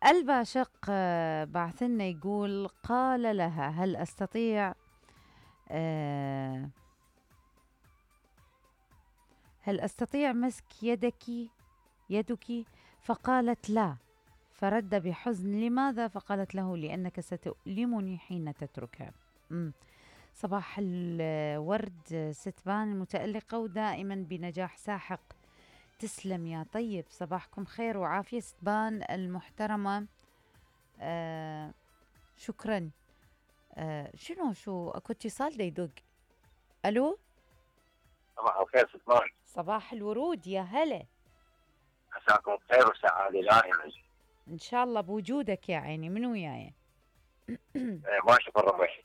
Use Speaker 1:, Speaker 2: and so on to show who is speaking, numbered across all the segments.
Speaker 1: الباشق بعثنا يقول قال لها آه، هل أستطيع مسك يدك؟ فقالت لا. فرد بحزن لماذا؟ فقالت له لأنك ستؤلمني حين تتركها. صباح الورد ستبان المتألقة ودائما بنجاح ساحق. تسلم يا طيب، صباحكم خير وعافية ستبان المحترمة. شكرا. شو اكو اتصال دا يدق. الو.
Speaker 2: صباح الخير ستمان.
Speaker 1: صباح الورود يا هلا.
Speaker 2: مساكم خير وسعادة دائما.
Speaker 1: ان شاء الله بوجودك يا عيني. من وياي؟
Speaker 2: باشق الربيعي.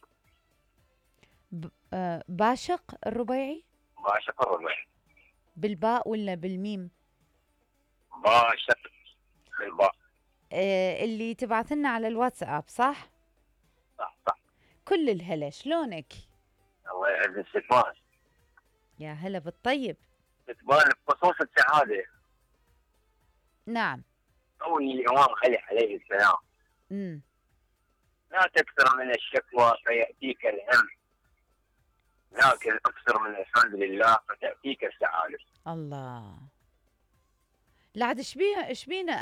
Speaker 1: باشق الربيعي.
Speaker 2: باشق الربيعي.
Speaker 1: بالباء ولا بالميم؟
Speaker 2: باشق بالباء.
Speaker 1: اللي تبعث لنا على الواتساب صح؟
Speaker 2: صح.
Speaker 1: كل الهلا، شلونك؟
Speaker 2: الله يعز ستمان.
Speaker 1: يا هلا بالطيب.
Speaker 2: ستمان بخصوص السعادة.
Speaker 1: نعم.
Speaker 2: قولي الإمام علي عليه السلام. لا تكثر من الشكوى فيأتيك الهم، لكن أكثر من الحمد لله فتأتيك السعادة.
Speaker 1: الله. لا عاد ايش بينا